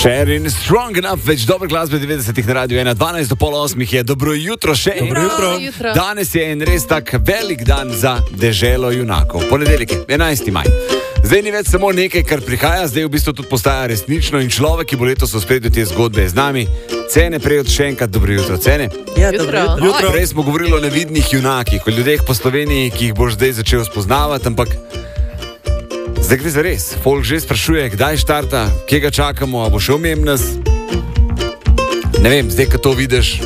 Sharing Strong Enough, več dobre glasbe 90-ih na radiju 1, 12 do pol 8 je. Dobro jutro še. Dobro jutro. Danes je en res tak velik dan za deželo junakov. Ponedeljek je 11. maj. Zdaj ni več samo nekaj, kar prihaja, zdaj v bistvu tudi postaja resnično in človek, ki bo letos uspredil te zgodbe z nami. Cene prej od še enkrat, dobro jutro, Cene. Ja, dobro jutro. Prej smo govorili o nevidnih junakih, o ljudeh po Sloveniji, ki jih boš zdaj začel spoznavati, ampak zdaj gre za res. Folk že sprašuje, kdaj štarta, kje ga čakamo, a bo še umem nas. Ne vem, zdaj, ko to vidiš,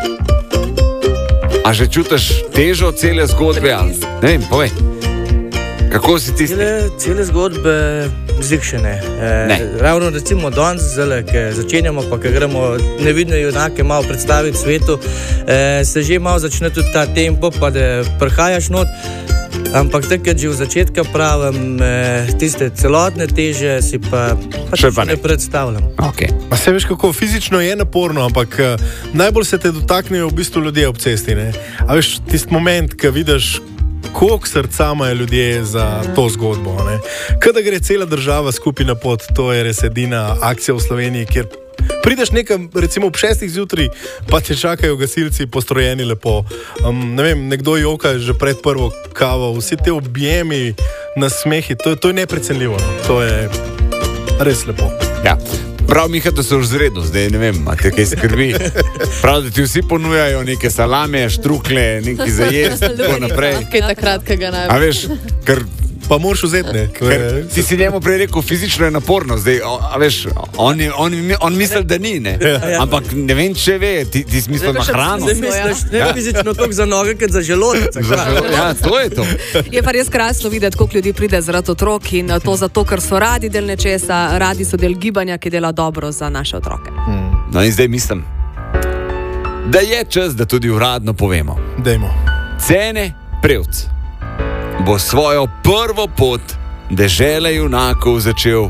a že čutiš težo cele zgodbe, ali ne vem, povej. Kako si tisti? Cele zgodbe zikšene. Ravno recimo danes, ko začenjamo, pa ko gremo nevidne junake malo predstaviti svetu, se že malo začne tudi ta tempo, pa da prihajaš not. Ampak takrat že v začetka pravim, tiste celotne teže si pa ne predstavljam. Okay. Pa se veš, kako fizično je naporno, ampak najbolj se te dotaknejo v bistvu ljudje ob cesti. Ne? A veš, tisti moment, ko vidiš, koliko srca imajo ljudje za to zgodbo. Kada gre cela država skupaj na pot, to je res edina akcija v Sloveniji, kjer prideš nekam, recimo ob 6 zjutraj, pa te čakajo gasilci postrojeni lepo. Ne vem, nekdo joka že pred prvo kavo, vsi te objemi, nasmehi, to je neprecenljivo. To je res lepo. Ja. Prav, Miha, da so v zredu, zdaj ne vem, a te kaj skrbi. Prav, da ti vsi ponujajo neke salame, štrukle, neki za jesti, tako naprej. Kaj takrat, kaj ga najbolj. A veš, ker pa moraš vzeti, ne? Ti si njemu prej rekel, fizično je naporno, zdaj, a veš, on misli, da ni, ne? Ampak ne vem, če ve, ti si mislil na hrano. Zdaj misliš, ne fizično toliko za noge, kot za želodec. Ja, to je to. Je pa res krasno videti, koliko ljudi pride zaradi otrok in to zato, ker so radi del nečesa, radi so del gibanja, ki dela dobro za naše otroke. No in zdaj mislim, da je čas, da tudi uradno povemo. Dajmo. Cene Prevc bo svojo prvo pot dežele junakov začel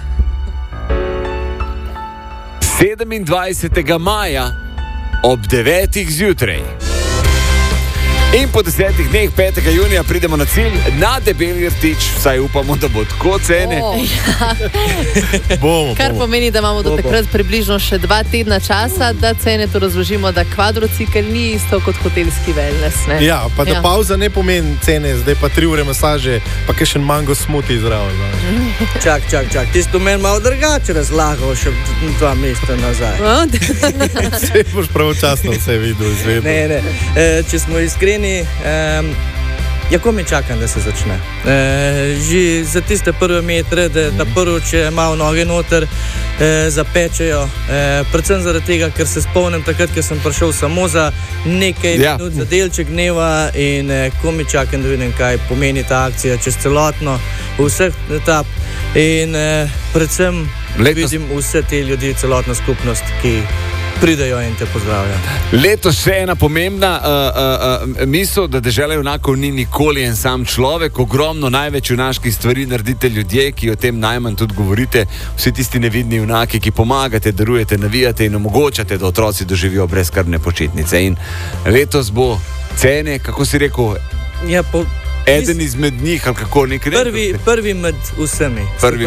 27. maja ob 9. zjutraj. In po 10 dneh 5. junija pridemo na cilj na Debeli rtič, vsaj upamo, da bo tako, Cene. Bomo. Kar pomeni, da imamo do takrat približno še 2 tedna časa, da Cene to razložimo, da kvadrocikl ni isto kot hotelski wellness. Ne? Ja, pa da pauza ne pomeni Cene, zdaj pa 3 ure masaže, pa kaj še mango smuti zraven. Čak, tisto meni malo drugače razlagal še 2 meseca nazaj. Vse boš pravočasno vse videl, izvedel. Ne, če smo iskreni, jako mi čakam, da se začne. Že za tiste prve metre, da prvo, če malo noge noter zapečejo, predvsem zaradi tega, ker se spomnim takrat, ker sem prišel samo za nekaj minut, za delček dneva in ko mi čakam, da vidim, kaj pomeni ta akcija čez celotno, vseh etap in predvsem vidim vse te ljudi, celotno skupnost, ki pridejo in te pozdravljajo. Letos še ena pomembna misel, da dežela junakov ni nikoli en sam človek. Ogromno največ junaških stvari naredite ljudje, ki o tem najmanj tudi govorite. Vsi tisti nevidni junaki, ki pomagate, darujete, navijate in omogočate, da otroci doživijo brezskrbne počitnice. In letos bo Cene, kako si rekel, eden izmed njih, ali kako nekaj rekel? Prvi med vsemi.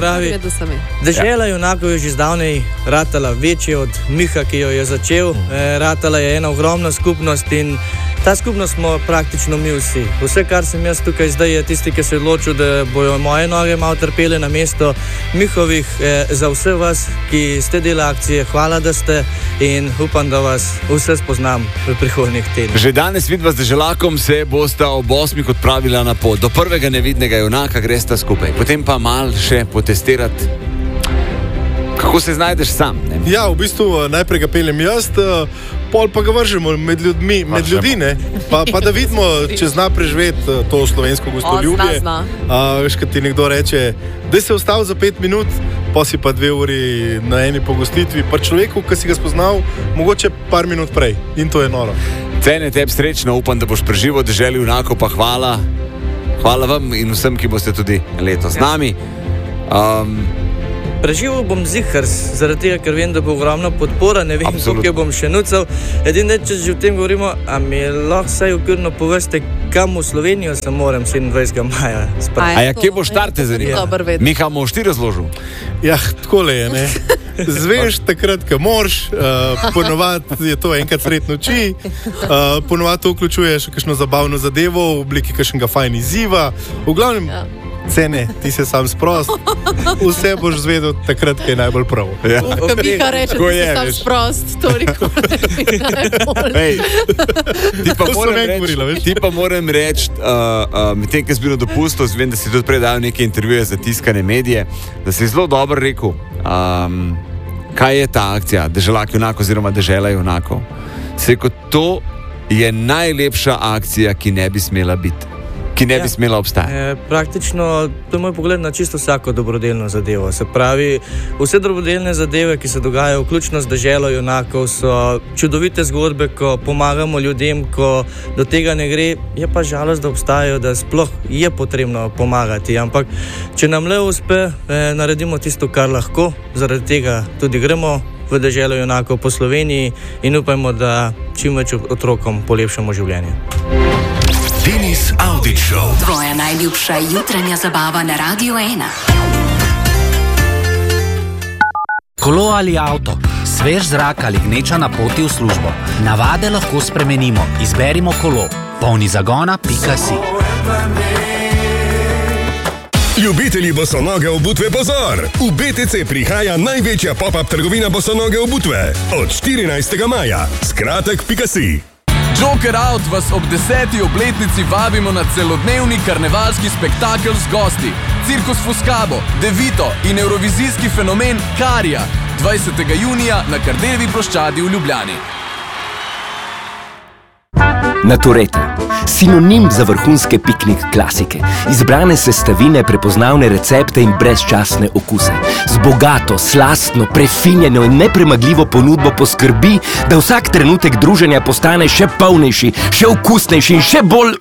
Dežela junakov je že zdavnej ratala večje od Miha, ki jo je začel. Ratala je ena ogromna skupnost in ta skupnost smo praktično mi vsi. Vse, kar sem jaz tukaj zdaj, je tisti, ki se je odločil, da bojo moje noge malo trpele na mesto Mihovih. Za vse vas, ki ste del akcije, hvala, da ste in upam, da vas vse spoznam v prihodnjih tednih. Že danes vidva z deželakom se bosta ob 8 odpravila na pot. Do prvega nevidnega junaka gresta skupaj. Potem pa mal še potestirati, kako se znajdeš sam. Ne? Ja, v bistvu najprej ga peljem jaz, pol pa ga vržemo med ljudmi, ne? Pa da vidimo, če zna preživeti to slovensko gostoljubje. Veš, kad ti nekdo reče, da si ostal za 5 minut, pa si pa 2 uri na eni pogostitvi, pa človeku, ki si ga spoznal, mogoče par minut prej. In to je noro. Cene, tebi srečno, upam, da boš preživel deželi junakov, pa hvala. Hvala vam in vsem, ki boste tudi letos z nami. Preživel bom zihar, zaradi tega, ker vem, da bo ogromna podpora, ne vem, koliko bom še nucal. Edino, če že o tem govorimo, a mi lahko vsaj okvirno poveste, kam v Slovenijo se moram 27. maja spraviti. A ja, kje boš štarte zanimati? Miha, boš ti razložil? Ja, takole je, ne. Zveš takrat, ko moraš, ponovadi je to enkrat sred noči, ponovadi to vključuje še kakšno zabavno zadevo v obliki kakšnega fajn izziva. V glavnem, cene, ti se sam sprost, vse boš zvedel takrat, ko je najbolj prav. Ja. Kabika reče, da si sam sprost, toliko najbolj. Ti pa moram reči, medtem, ko si bil na dopustu, vem, da si tudi prej dal neke intervjuje za tiskane medije, da si zelo dobro rekel, kaj je ta akcija, Deželak junakov oziroma Dežela junakov. Se kot to je najlepša akcija, ki ne bi smela biti. Ki ne bi smela obstajati. Praktično, to je moj pogled na čisto vsako dobrodelno zadevo. Se pravi, vse dobrodelne zadeve, ki se dogajajo, vključno z Deželo junakov, so čudovite zgodbe, ko pomagamo ljudem, ko do tega ne gre. Je pa žalost, da obstajajo, da sploh je potrebno pomagati. Ampak, če nam le uspe, naredimo tisto, kar lahko. Zaradi tega tudi gremo v Deželo junakov po Sloveniji in upajmo, da čim več otrokom polepšamo življenje. Denis Avdić Show. Tvoja najljubša jutranja zabava na Radio 1. Kolo ali avto, svež zrak ali gneča na poti v službo. Navade lahko spremenimo. Izberimo kolo. Polni zagona.si. Ljubitelji bosonoge obutve pozor! V BTC prihaja največja pop-up trgovina bosonoge obutve. Od 14. maja. Skratek.si. Joker Out vas ob 10. obletnici vabimo na celodnevni karnevalski spektakel z gosti. Cirkus Fuscabo, Devito in evrovizijski fenomen Karija. 20. junija na Kardeljevi ploščadi v Ljubljani. Natureta. Sinonim za vrhunske piknik klasike. Izbrane sestavine, prepoznavne recepte in brezčasne okuse. Z bogato, slastno, prefinjeno in nepremagljivo ponudbo poskrbi, da vsak trenutek druženja postane še polnejši, še okusnejši in še bolj...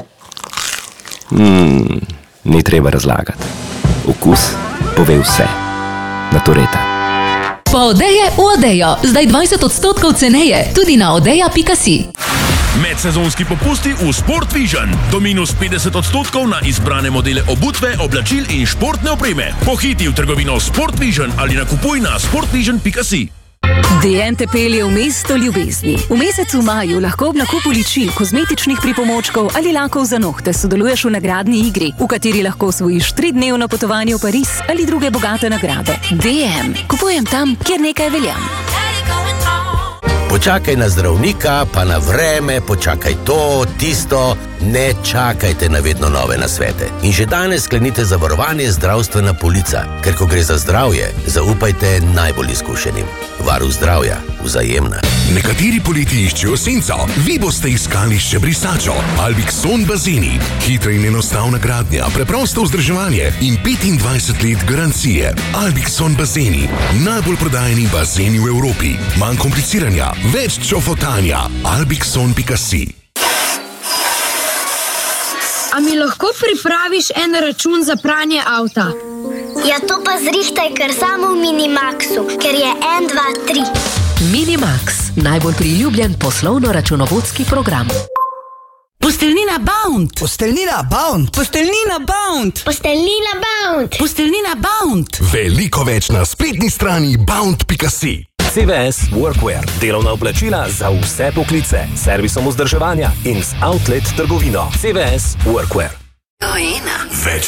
Ni treba razlagati. Okus pove vse. Natureta. Po Odeje v Odejo. Zdaj 20% ceneje. Tudi na odeja.si. Medsezonski popusti v Sport Vision. Do minus 50% na izbrane modele obutve, oblačil in športne opreme. Pohiti v trgovino Sport Vision ali nakupuj na sportvision.si. DM te pelje v mesto ljubezni. V mesecu maju lahko ob nakupu ličil, kozmetičnih pripomočkov ali lakov za nohte sodeluješ v nagradni igri, v kateri lahko osvojiš 3-dnevno potovanje v Pariz ali druge bogate nagrade. DM. Kupujem tam, kjer nekaj veljam. Počakaj na zdravnika, pa na vreme, počakaj to, tisto, ne čakajte na vedno nove nasvete. In že danes sklenite zavarovanje zdravstvena polica, ker ko gre za zdravje, zaupajte najbolj izkušenim. Varuh zdravja, Vzajemna. Nekateri poleti iščejo senco, vi boste iskali še brisačo. Albixon bazeni, hitra in enostavna gradnja, preprosto vzdrževanje in 25 let garancije. Albixon bazeni, najbolj prodajeni bazeni v Evropi. Manj kompliciranja, več čofotanja. Albixon.si. A mi lahko pripraviš en račun za pranje avta? Ja, to pa zrihtaj kar samo v Minimaxu, ker je 1, 2, 3. Minimax, najbolj priljubljen poslovno-računovodski program. Posteljnina Bound! Posteljnina Bound! Posteljnina Bound! Posteljnina Bound! Posteljnina Bound! Veliko več na spletni strani bound.si. CVS Workwear, delovna oblačila za vse poklice, servisom vzdrževanja in z outlet trgovino. CVS Workwear. Več